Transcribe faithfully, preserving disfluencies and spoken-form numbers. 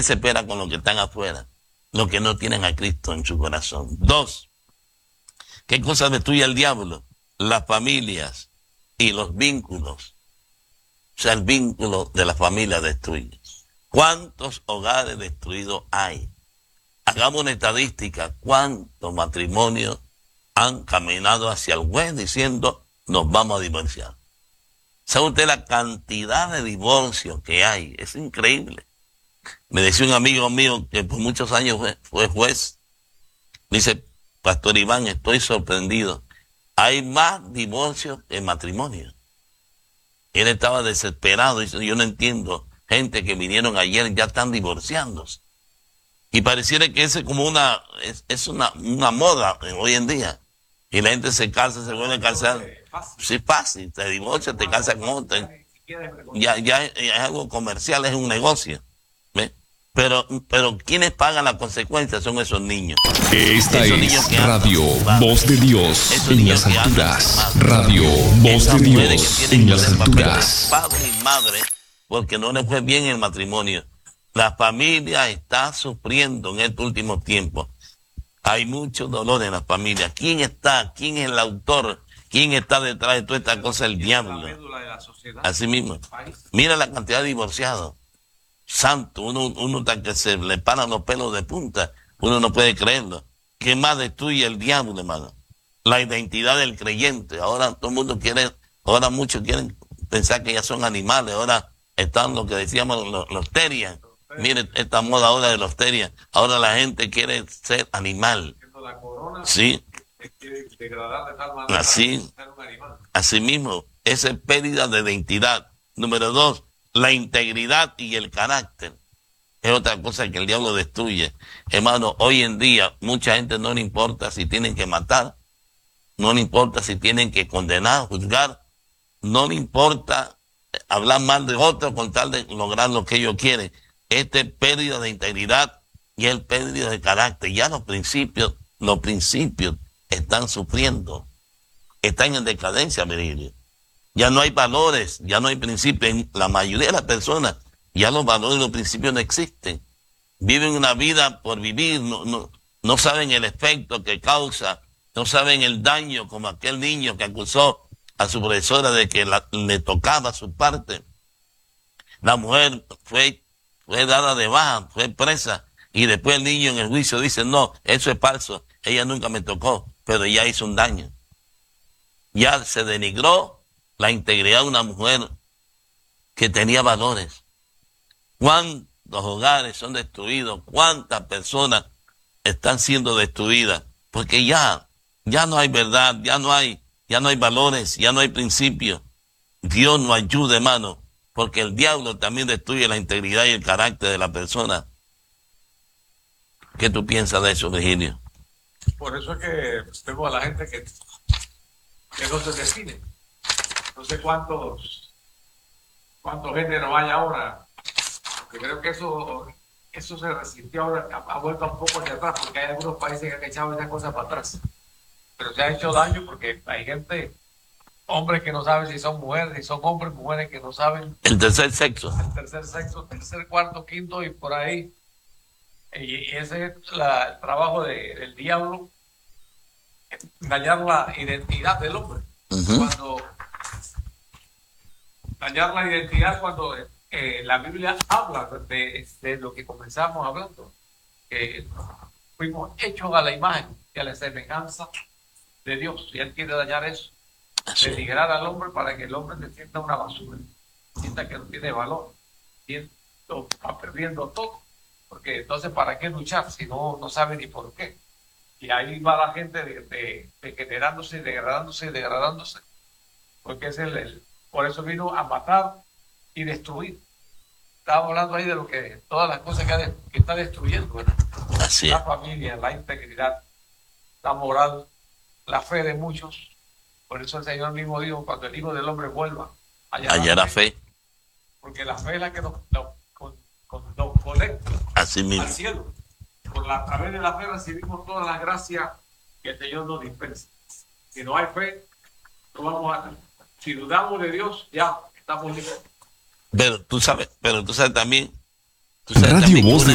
¿Qué se espera con los que están afuera? Los que no tienen a Cristo en su corazón. Dos, ¿qué cosa destruye el diablo? Las familias y los vínculos. O sea, el vínculo de la familia destruye. ¿Cuántos hogares destruidos hay? Hagamos una estadística. ¿Cuántos matrimonios han caminado hacia el juez diciendo nos vamos a divorciar? ¿Sabe usted la cantidad de divorcios que hay? Es increíble. Me decía un amigo mío que por muchos años fue, fue juez. Dice, Pastor Iván, estoy sorprendido. Hay más divorcios que matrimonios. Él estaba desesperado. Dice, yo no entiendo. Gente que vinieron ayer ya están divorciándose. Y pareciera que ese es como una, es, es una, una moda hoy en día. Y la gente se casa, se vuelve a casar. Sí, fácil. Te divorcias, te casas con otro. Ya, ya es algo comercial, es un negocio. ¿Ve? Pero, pero quienes pagan las consecuencias son esos niños. Esta esos es niños que Radio andan, Voz de Dios esos en niños las que andan, alturas. Radio Voz de Dios en las alturas. Padre y madre, porque no les fue bien el matrimonio. La familia está sufriendo en este último tiempo. Hay mucho dolor en la familia. ¿Quién está? ¿Quién es el autor? ¿Quién está detrás de toda esta cosa? El diablo. Así mismo. Mira la cantidad de divorciados. Santo, uno, uno está que se le paran los pelos de punta. Uno no puede creerlo. ¿Qué más destruye el diablo, hermano? La identidad del creyente. Ahora todo el mundo quiere, ahora muchos quieren pensar que ya son animales. Ahora están lo que decíamos los, los terias. Mire esta moda ahora de los terias. Ahora la gente quiere ser animal. Sí. Así, así mismo, esa es pérdida de identidad. Número dos, la integridad y el carácter. Es otra cosa que el diablo destruye. Hermano, hoy en día mucha gente no le importa si tienen que matar, no le importa si tienen que condenar, juzgar, no le importa hablar mal de otro con tal de lograr lo que ellos quieren. Esta es pérdida de integridad y es pérdida de carácter. Ya los principios, los principios están sufriendo, están en decadencia, Virgilio. Ya no hay valores, ya no hay principios. En la mayoría de las personas, ya los valores y los principios no existen. Viven una vida por vivir, no, no, no saben el efecto que causa, no saben el daño, como aquel niño que acusó a su profesora de que la, le tocaba su parte. La mujer fue, fue dada de baja, fue presa, y después el niño en el juicio dice, no, eso es falso, ella nunca me tocó, pero ya hizo un daño. Ya se denigró la integridad de una mujer que tenía valores. ¿Cuántos hogares son destruidos? ¿Cuántas personas están siendo destruidas? Porque ya, ya no hay verdad, ya no hay, ya no hay valores, ya no hay principios. Dios nos ayude, hermano, porque el diablo también destruye la integridad y el carácter de la persona. ¿Qué tú piensas de eso, Virgilio? Por eso es que vemos a la gente que, que no se define. No sé cuántos, cuántos géneros hay ahora. Yo creo que eso, eso se resintió ahora, ha, ha vuelto un poco hacia atrás, porque hay algunos países que han echado esas cosas para atrás. Pero se ha hecho daño porque hay gente, hombres que no saben si son mujeres, si son hombres, mujeres que no saben. El tercer sexo. El tercer sexo, tercer, cuarto, quinto y por ahí. Y ese es la, el trabajo de, del diablo, dañar la identidad del hombre. Uh-huh. Cuando dañar la identidad cuando eh, la Biblia habla de, de lo que comenzamos hablando, que fuimos hechos a la imagen y a la semejanza de Dios, y Él quiere dañar eso, denigrar al hombre para que el hombre se sienta una basura, sienta que no tiene valor, sienta, va perdiendo todo, porque entonces ¿para qué luchar si no, no sabe ni por qué? Y ahí va la gente de, de, degenerándose, degradándose, degradándose, porque es el, el, por eso vino a matar y destruir. Estábamos hablando ahí de lo que, todas las cosas que, de, que está destruyendo, ¿verdad? Así la es. familia, la integridad, la moral, la fe de muchos. Por eso el Señor mismo dijo, cuando el Hijo del Hombre vuelva, hallará la fe. Porque la fe es la que nos, nos, nos, nos conecta Así mismo al cielo. Por la, a través de la fe recibimos todas las gracias que el Señor nos dispensa. Si no hay fe, no vamos a... Si dudamos de Dios, ya estamos listos. Pero tú sabes, pero tú sabes también... Tú sabes Radio también Voz de